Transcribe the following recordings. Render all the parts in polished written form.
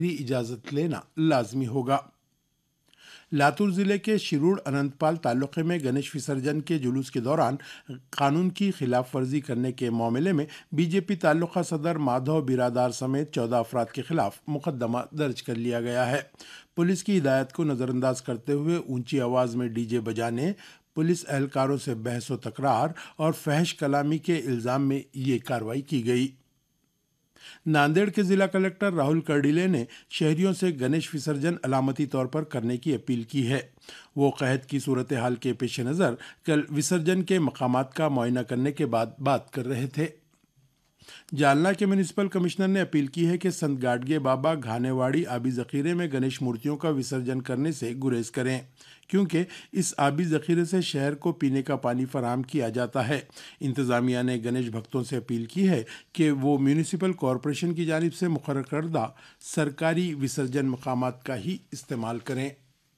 इजाज़त लेना लाजमी होगा। लातूर जिले के शिरूर अनंतपाल तालुके में गणेश विसर्जन के जुलूस के दौरान कानून की खिलाफ वर्जी करने के मामले में बीजेपी तालुका सदर माधव बिरादार समेत 14 अफराद के खिलाफ मुकदमा दर्ज कर लिया गया है। पुलिस की हिदायत को नज़रअंदाज करते हुए ऊंची आवाज़ में डीजे बजाने, पुलिस एहलकारों से बहस व तकरार और फहश कलामी के इल्ज़ाम में ये कार्रवाई की गई। नांदेड़ के जिला कलेक्टर राहुल कर्डिले ने शहरियों से गणेश विसर्जन अलामती तौर पर करने की अपील की है। वो कहत की सूरत हाल के पेश नज़र कल विसर्जन के मकामात का मुआयना करने के बाद बात कर रहे थे। जालना के म्यूनिसिपल कमिश्नर ने अपील की है कि संत गाडगे बाबा घानेवाड़ी आबी ज़ख़ीरे में गणेश मूर्तियों का विसर्जन करने से गुरेज करें, क्योंकि इस आबी ज़ख़ीरे से शहर को पीने का पानी फराहम किया जाता है। इंतज़ामिया ने गणेश भक्तों से अपील की है कि वो म्यूनिसिपल कॉरपोरेशन की जानिब से मुकर्रर करदा सरकारी विसर्जन मकामात का ही इस्तेमाल करें।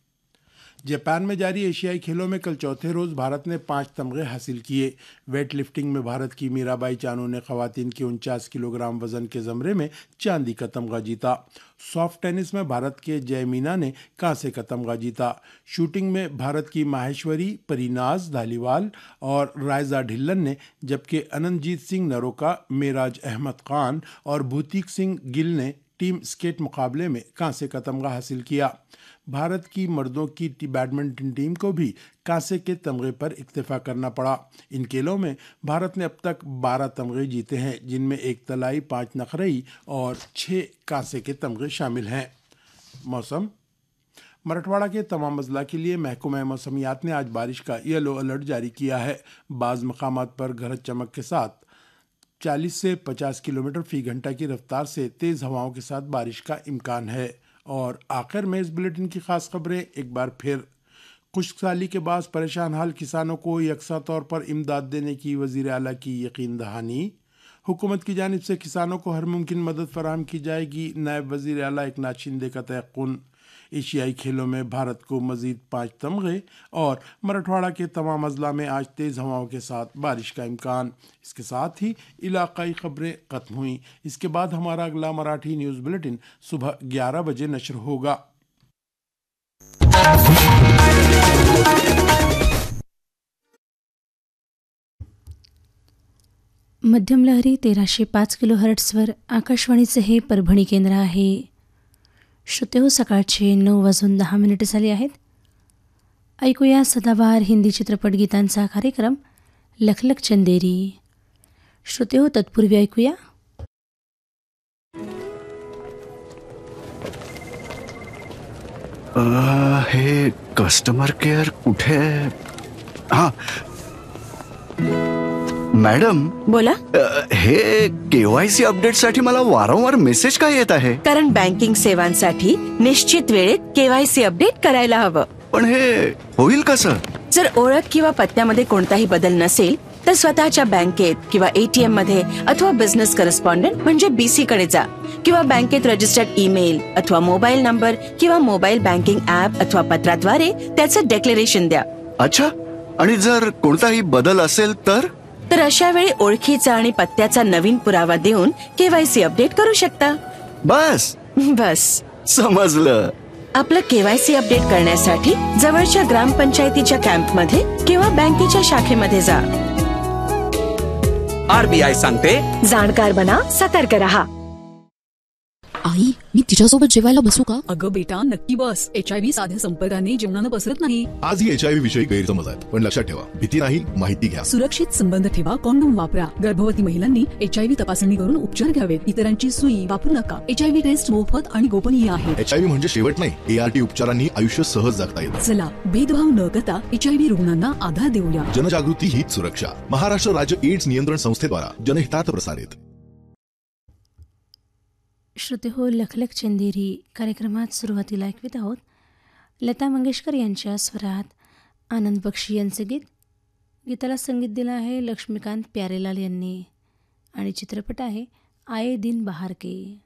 जापान में जारी एशियाई खेलों में कल चौथे रोज़ भारत ने 5 तमगे हासिल किए। वेट लिफ्टिंग में भारत की मीराबाई चानू ने ख़वातीन के 49 किलोग्राम वज़न के ज़मरे में चांदी का तमगा जीता। सॉफ्ट टेनिस में भारत के जयमीना ने कांसे का तमगा जीता। शूटिंग में भारत की माहेश्वरी, परीनाज धालीवाल और रायजा ढिल्लन ने, जबकि अनंतजीत सिंह नरोका, मेराज अहमद खान और भूतिक सिंह गिल ने टीम स्केट मुकाबले में कांसे का तमगा हासिल किया। भारत की मर्दों की बैडमिंटन टीम को भी कांसे के तमगे पर इक्तफा करना पड़ा। इन खेलों में भारत ने अब तक 12 तमगे जीते हैं, जिनमें 1 तलाई, 5 नखरई और 6 कांसे के तमगे शामिल हैं। मौसम। मराठवाड़ा के तमाम अजला के लिए महकमा मौसमियात ने आज बारिश का येलो अलर्ट जारी किया है। बाज़ मकामात पर गरज चमक के साथ 40 से 50 किलोमीटर फी घंटा की रफ्तार से तेज़ हवाओं के साथ बारिश का इम्कान है। और आखिर में इस बुलेटिन की खास खबरें एक बार फिर। खुश्क साली के बाद परेशान हाल किसानों को यकसा तौर पर इमदाद देने की वज़ीर आला की यकीन दहानी। हुकूमत की जानिब से किसानों को हर मुमकिन मदद फराहम की जाएगी, नायब वज़ीर आला एकनाथ शिंदे का तयक़ुन। एशियाई खेलों में भारत को मज़ीद 5 तमगे और मराठवाड़ा के तमाम अजला में आज तेज़ हवाओं के साथ बारिश का इम्कान। इसके साथ ही इलाकाई खबरें ख़त्म हुई। इसके बाद हमारा अगला मराठी न्यूज़ बुलेटिन सुबह 11 बजे नशर होगा। मध्यम लहरी 1305 किलोहर्ट्झवर आकाशवाणीचे हे परभणी केंद्र आहे। श्रोतेहो, सकाळचे 9:10 झाले आहेत। ऐकूया सदाबहार हिंदी चित्रपट गीतांचा कार्यक्रम लखलख चंदेरी। श्रोतेहो, तत्पूर्वी ऐकूया हे कस्टमर केअर कुठे? हां मॅडम बोला. हे केवायसी अपडेट साठी मला वारंवार मेसेज काय येत आहे? कारण बँकिंग सेवांसाठी निश्चित वेळेत केवायसी अपडेट करायला हवं. पण हे होईल कसं? जर ओळख किंवा पत्त्यामध्ये कोणताही बदल नसेल तर स्वतःच्या बँकेत किंवा एटीएम मध्ये अथवा बिझनेस करस्पॉन्डंट म्हणजे बीसी कडे जा किंवा बँकेत रजिस्टर्ड ईमेल अथवा मोबाईल नंबर किंवा मोबाईल बँकिंग ऍप अथवा पत्राद्वारे त्याचं डिक्लेरेशन द्या. अच्छा, आणि जर कोणताही बदल असेल तर अशा वेळी ओळखीचा आणि पत्त्याचा नवीन पुरावा देऊन केवायसी अपडेट करू शकता. बस समजलं. आपलं केवायसी अपडेट करण्यासाठी जवळच्या ग्रामपंचायतीच्या कॅम्पमध्ये किंवा बँकेच्या शाखेमध्ये जा. आरबीआय सांगते, जाणकार बना, सतर्क रहा. आई, मी तिच्यासोबत जेवायला बसू का? अगं बेटा, नक्की बस. HIV साध्या संपर्काने जेवणानं पसरत नाही. आजही HIV विषयी गैरसमज आहेत, पण लक्षात ठेवा, भीती नाही, माहिती घ्या. सुरक्षित संबंध ठेवा, कॉन्डोम वापरा. गर्भवती महिलांनी HIV तपासणी करून उपचार घ्यावेत. इतरांची सुई वापरू नका. HIV टेस्ट मोफत आणि गोपनीय आहे. HIV म्हणजे शेवट नाही, ART उपचारांनी आयुष्य सहज जगता येतं. चला, भेदभाव न करता HIV रुग्णांना आधार देऊया. जनजागृती हीच सुरक्षा. महाराष्ट्र राज्य एड्स नियंत्रण संस्थेद्वारा जनहितार्थ प्रसारित. श्रोतेहो, लखलख चंदेरी कार्यक्रमात सुरुवातीला ऐकवीत आहोत लता मंगेशकर यांच्या स्वरात आनंद बक्षी यांचे गीत. गीताला संगीत दिलं आहे लक्ष्मीकांत प्यारेलाल यांनी आणि चित्रपट आहे आये दिन बहार के.